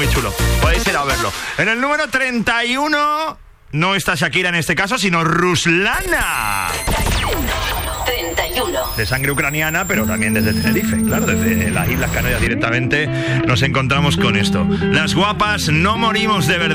Muy chulo, podéis ir a verlo. En el número 31, no está Shakira en este caso, sino Ruslana. 31. De sangre ucraniana, pero también desde Tenerife, claro, desde las Islas Canarias directamente nos encontramos con esto. Las guapas no morimos de verdad.